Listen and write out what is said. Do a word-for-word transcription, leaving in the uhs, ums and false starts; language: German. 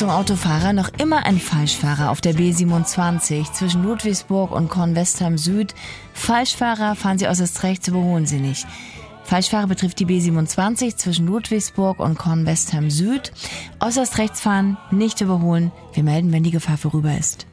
Achtung Autofahrer, noch immer ein Falschfahrer auf der B siebenundzwanzig zwischen Ludwigsburg und Kornwestheim Süd. Falschfahrer, fahren Sie äußerst rechts, überholen Sie nicht. Falschfahrer betrifft die B siebenundzwanzig zwischen Ludwigsburg und Kornwestheim Süd. Äußerst rechts fahren, nicht überholen. Wir melden, wenn die Gefahr vorüber ist.